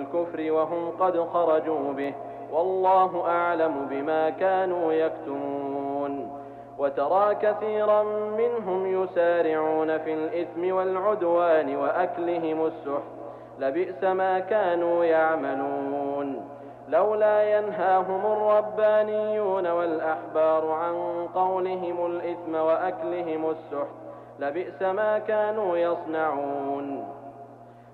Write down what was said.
الكفر وهم قد خرجوا به، والله أعلم بما كانوا يكتمون. وترى كثيرا منهم يسارعون في الإثم والعدوان وأكلهم السحت، لبئس ما كانوا يعملون. لولا ينهاهم الربانيون والأحبار عن قولهم الإثم وأكلهم السحت، لبئس ما كانوا يصنعون.